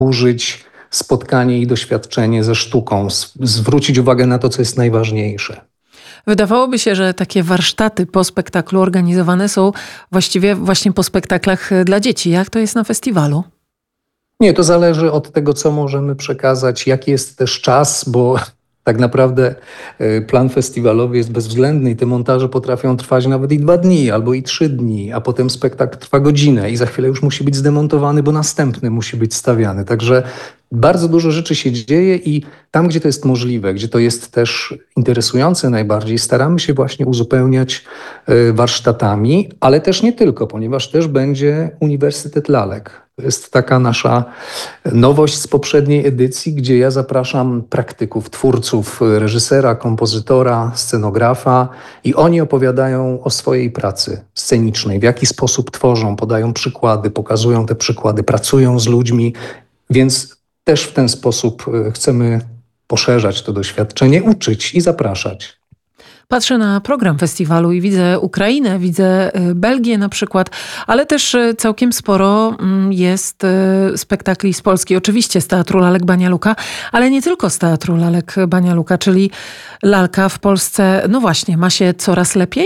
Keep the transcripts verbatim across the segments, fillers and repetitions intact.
użyć spotkanie i doświadczenie ze sztuką, zwrócić uwagę na to, co jest najważniejsze. Wydawałoby się, że takie warsztaty po spektaklu organizowane są właściwie właśnie po spektaklach dla dzieci. Jak to jest na festiwalu? Nie, to zależy od tego, co możemy przekazać, jaki jest też czas, bo tak naprawdę plan festiwalowy jest bezwzględny i te montaże potrafią trwać nawet i dwa dni albo i trzy dni, a potem spektakl trwa godzinę i za chwilę już musi być zdemontowany, bo następny musi być stawiany. Także bardzo dużo rzeczy się dzieje i tam, gdzie to jest możliwe, gdzie to jest też interesujące najbardziej, staramy się właśnie uzupełniać warsztatami, ale też nie tylko, ponieważ też będzie Uniwersytet Lalek. To jest taka nasza nowość z poprzedniej edycji, gdzie ja zapraszam praktyków, twórców, reżysera, kompozytora, scenografa i oni opowiadają o swojej pracy scenicznej, w jaki sposób tworzą, podają przykłady, pokazują te przykłady, pracują z ludźmi, więc też w ten sposób chcemy poszerzać to doświadczenie, uczyć i zapraszać. Patrzę na program festiwalu i widzę Ukrainę, widzę Belgię na przykład, ale też całkiem sporo jest spektakli z Polski. Oczywiście z Teatru Lalek Banialuka, ale nie tylko z Teatru Lalek Banialuka, czyli lalka w Polsce, no właśnie, ma się coraz lepiej?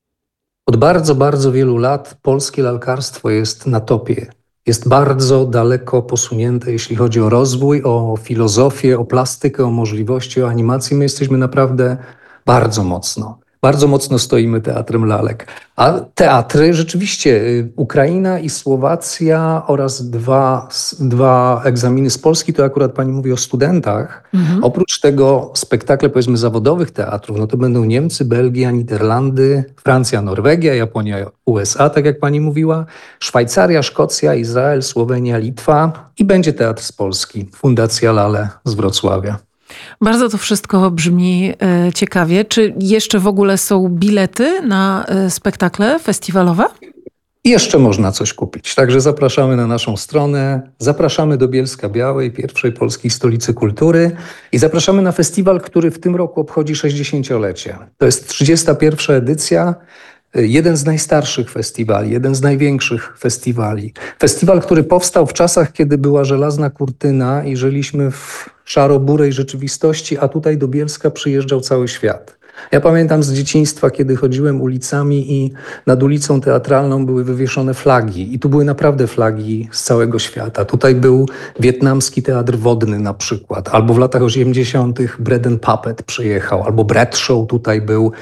Od bardzo, bardzo wielu lat polskie lalkarstwo jest na topie. Jest bardzo daleko posunięte, jeśli chodzi o rozwój, o filozofię, o plastykę, o możliwości, o animację. My jesteśmy naprawdę bardzo mocno. Bardzo mocno stoimy Teatrem Lalek. A teatry rzeczywiście, Ukraina i Słowacja oraz dwa, dwa egzaminy z Polski, to akurat pani mówi o studentach. Mhm. Oprócz tego spektakle, powiedzmy, zawodowych teatrów, no to będą Niemcy, Belgia, Niderlandy, Francja, Norwegia, Japonia, U S A, tak jak pani mówiła, Szwajcaria, Szkocja, Izrael, Słowenia, Litwa i będzie teatr z Polski, Fundacja Lale z Wrocławia. Bardzo to wszystko brzmi e, ciekawie. Czy jeszcze w ogóle są bilety na e, spektakle festiwalowe? I jeszcze można coś kupić. Także zapraszamy na naszą stronę. Zapraszamy do Bielska-Białej, pierwszej polskiej stolicy kultury. I zapraszamy na festiwal, który w tym roku obchodzi sześćdziesięciolecie. To jest trzydziesta pierwsza edycja. Jeden z najstarszych festiwali, jeden z największych festiwali. Festiwal, który powstał w czasach, kiedy była żelazna kurtyna i żyliśmy w szaro-burej rzeczywistości, a tutaj do Bielska przyjeżdżał cały świat. Ja pamiętam z dzieciństwa, kiedy chodziłem ulicami i nad ulicą Teatralną były wywieszone flagi. I tu były naprawdę flagi z całego świata. Tutaj był wietnamski teatr wodny na przykład. Albo w latach osiemdziesiątych Bread and Puppet przyjechał. Albo Bread Show tutaj był.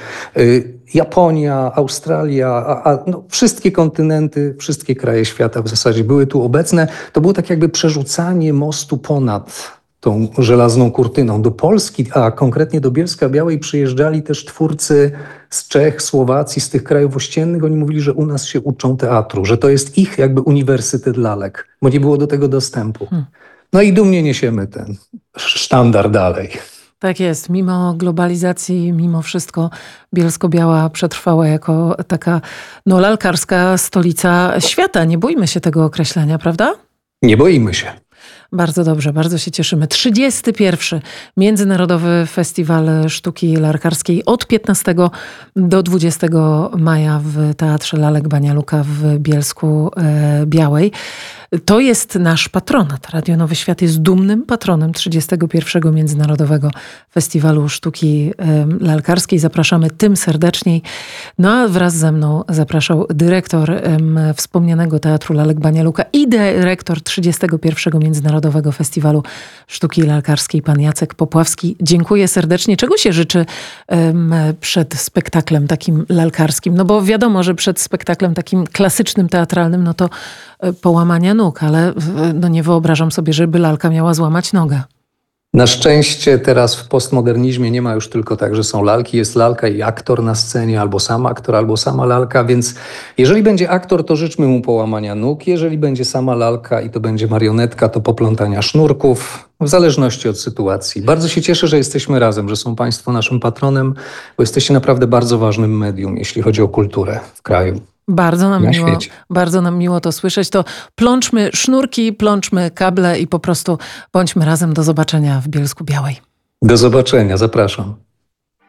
Japonia, Australia, a, a, no, wszystkie kontynenty, wszystkie kraje świata w zasadzie były tu obecne. To było tak jakby przerzucanie mostu ponad tą żelazną kurtyną. Do Polski, a konkretnie do Bielska-Białej przyjeżdżali też twórcy z Czech, Słowacji, z tych krajów ościennych. Oni mówili, że u nas się uczą teatru, że to jest ich jakby Uniwersytet Lalek, bo nie było do tego dostępu. Hmm. No i dumnie niesiemy ten sztandar dalej. Tak jest. Mimo globalizacji, mimo wszystko Bielsko-Biała przetrwała jako taka no, lalkarska stolica świata. Nie bójmy się tego określenia, prawda? Nie boimy się. Bardzo dobrze, bardzo się cieszymy. trzydziesty pierwszy Międzynarodowy Festiwal Sztuki Lalkarskiej od piętnastego do dwudziestego maja w Teatrze Lalek Banialuka w Bielsku Białej. To jest nasz patronat. Radio Nowy Świat jest dumnym patronem trzydziestego pierwszego Międzynarodowego Festiwalu Sztuki Lalkarskiej. Zapraszamy tym serdeczniej. No a wraz ze mną zapraszał dyrektor wspomnianego Teatru Lalek Banialuka i dyrektor trzydziestego pierwszego Międzynarodowego Festiwalu Sztuki Lalkarskiej, pan Jacek Popławski. Dziękuję serdecznie. Czego się życzy um, przed spektaklem takim lalkarskim? No bo wiadomo, że przed spektaklem takim klasycznym, teatralnym, no to połamania nóg, ale no nie wyobrażam sobie, żeby lalka miała złamać nogę. Na szczęście teraz w postmodernizmie nie ma już tylko tak, że są lalki, jest lalka i aktor na scenie, albo sam aktor, albo sama lalka, więc jeżeli będzie aktor, to życzmy mu połamania nóg, jeżeli będzie sama lalka i to będzie marionetka, to poplątania sznurków, w zależności od sytuacji. Bardzo się cieszę, że jesteśmy razem, że są Państwo naszym patronem, bo jesteście naprawdę bardzo ważnym medium, jeśli chodzi o kulturę w kraju. Bardzo nam, miło, bardzo nam miło to słyszeć. To plączmy sznurki, plączmy kable i po prostu bądźmy razem. Do zobaczenia w Bielsku Białej. Do zobaczenia, zapraszam.